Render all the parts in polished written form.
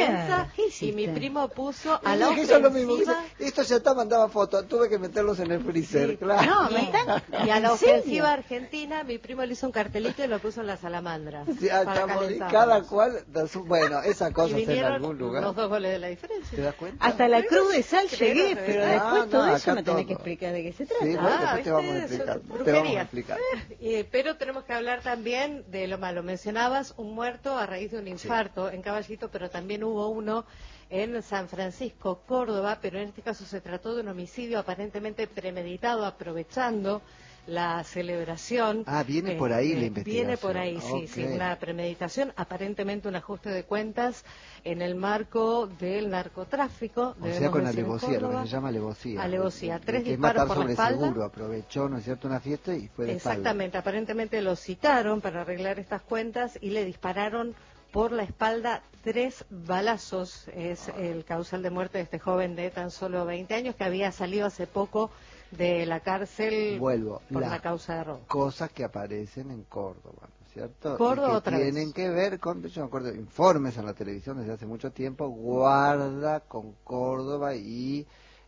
vergüenza. Y mi primo puso a la eso lo mismo, ofensiva. esto ya está, mandaba fotos, tuve que meterlos en el freezer, Sí. claro. No, me están... Y a la ¿En serio? ofensiva argentina, mi primo le hizo un cartelito y lo puso en la salamandra. Sí, Para estamos, y calentarnos. cada cual, bueno, esas Y cosas en vinieron algún lugar. los 2 goles de la diferencia. ¿Te das cuenta? Hasta la cruz de sal llegué, Creo, pero ¿verdad? después No, todo no, eso acá me tenés que todo. explicar de qué se trata. Sí, bueno, después te vamos a ¿viste? explicar. Eso es Te vamos a brujería. explicar. Pero tenemos que hablar también de lo malo. Mencionabas un muerto a raíz de un infarto en Caballito, pero también hubo uno en San Francisco, Córdoba, pero en este caso se trató de un homicidio aparentemente premeditado, aprovechando la celebración. Ah, viene por ahí la investigación. Viene por ahí, sí, sí, una premeditación, aparentemente un ajuste de cuentas en el marco del narcotráfico. O sea, con alevosía, lo que se llama alevosía. Alevosía, 3 que es disparos matar por la sobre espalda. seguro, aprovechó, ¿no es cierto?, una fiesta y fue de espalda. Exactamente, aparentemente lo citaron para arreglar estas cuentas y le dispararon por la espalda 3 balazos. Es el causal de muerte de este joven de tan solo 20 años que había salido hace poco de la cárcel por una causa de robo. Cosas que aparecen en Córdoba, ¿no es cierto? Córdoba y que otra tienen vez. que ver con, yo me acuerdo, informes en la televisión desde hace mucho tiempo, guarda con Córdoba y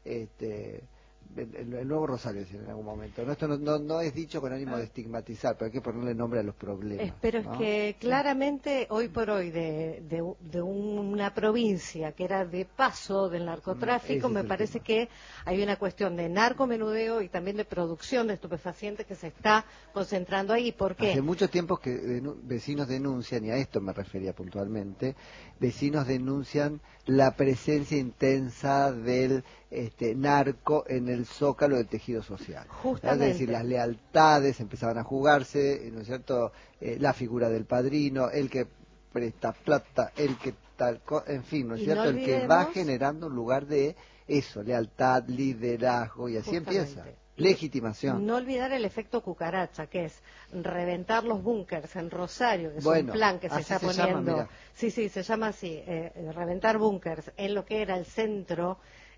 el nuevo Rosario, en algún momento. No, esto no es dicho con ánimo de estigmatizar, pero hay que ponerle nombre a los problemas. Pero ¿no? es que claramente hoy por hoy de una provincia que era de paso del narcotráfico, me parece que hay una cuestión de narcomenudeo y también de producción de estupefacientes que se está concentrando ahí. ¿Por qué? Hace mucho tiempo que vecinos denuncian, y a esto me refería puntualmente, vecinos denuncian la presencia intensa del narco en el zócalo del tejido social. Justamente. Es decir, las lealtades empezaban a jugarse, ¿no es cierto?, la figura del padrino, el que presta plata, el que tal, en fin, ¿no es cierto?, el que va generando un lugar de eso, lealtad, liderazgo, y así empieza. Legitimación. No olvidar el efecto cucaracha, que es reventar los búnkers en Rosario, que es un plan que se está poniendo. Sí, se llama así, reventar búnkers en lo que era el centro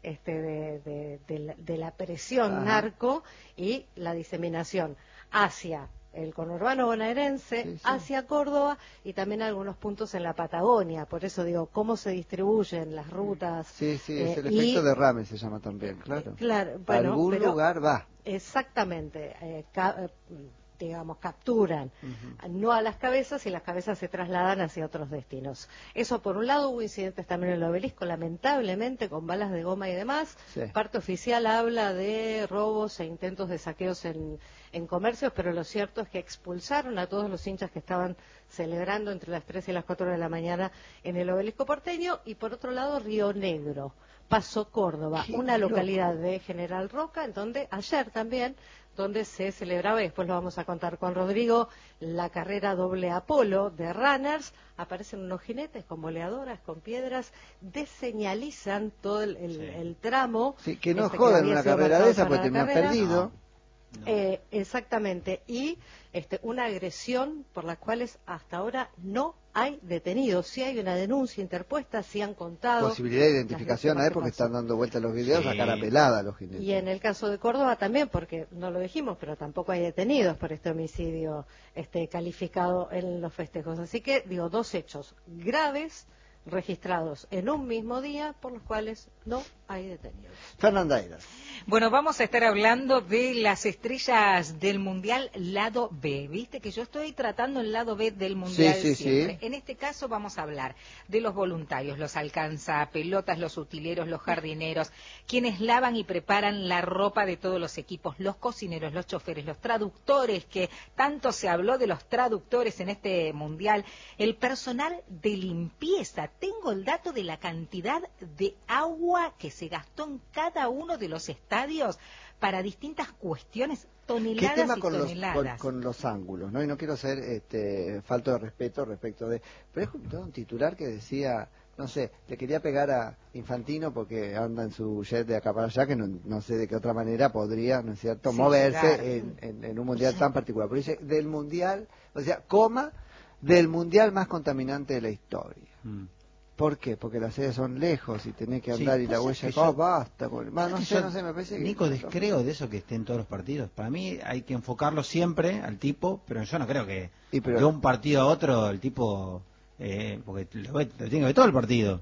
de la presión narco y la diseminación hacia el conurbano bonaerense, hacia Córdoba y también algunos puntos en la Patagonia. Por eso digo, cómo se distribuyen las rutas. Sí, es el efecto derrame, se llama también, claro. Bueno, algún lugar va. Exactamente, digamos, capturan no a las cabezas y las cabezas se trasladan hacia otros destinos. Eso por un lado. Hubo incidentes también en el Obelisco, lamentablemente, con balas de goma y demás. Parte oficial habla de robos e intentos de saqueos en comercios, pero lo cierto es que expulsaron a todos los hinchas que estaban celebrando entre las 3 y las 4 de la mañana en el Obelisco porteño. Y por otro lado, Río Negro, Paso Córdoba, una localidad de General Roca, en donde ayer también, donde se celebraba, y después lo vamos a contar con Rodrigo, la carrera doble Apolo de runners. Aparecen unos jinetes con boleadoras, con piedras, deseñalizan todo el tramo. Sí, que no jodan una carrera de esa, porque terminan perdido. Exactamente, y una agresión por las cuales hasta ahora no hay detenidos. Sí hay una denuncia interpuesta, sí han contado. Posibilidad de identificación, porque están dando vueltas los videos a cara pelada los jinetes. Y en el caso de Córdoba también, porque no lo dijimos, pero tampoco hay detenidos por este homicidio calificado en los festejos. Así que, digo, 2 hechos graves registrados en un mismo día por los cuales no hay detenidos. Fernanda Eiras. Bueno, vamos a estar hablando de las estrellas del Mundial lado B. Viste que yo estoy tratando el lado B del Mundial siempre. En este caso vamos a hablar de los voluntarios, los alcanzapelotas, los utileros, los jardineros, quienes lavan y preparan la ropa de todos los equipos, los cocineros, los choferes, los traductores, que tanto se habló de los traductores en este Mundial, el personal de limpieza. Tengo el dato de la cantidad de agua que se gastó en cada uno de los estadios para distintas cuestiones, toneladas. ¿Qué tema y con toneladas. Con los ángulos, ¿no? Y no quiero ser falto de respeto respecto de... Pero es un titular que decía, no sé, le quería pegar a Infantino porque anda en su jet de acá para allá, que no sé de qué otra manera podría, ¿no es cierto?, moverse en un mundial tan particular. Pero dice, del mundial, o sea, del mundial más contaminante de la historia. ¿Por qué? Porque las sedes son lejos y tenés que andar y la huella... basta. No sé, me parece que... Nico, descreo de eso que esté en todos los partidos. Para mí hay que enfocarlo siempre al tipo, pero yo no creo que de un partido a otro el tipo... porque lo tiene que ver todo el partido.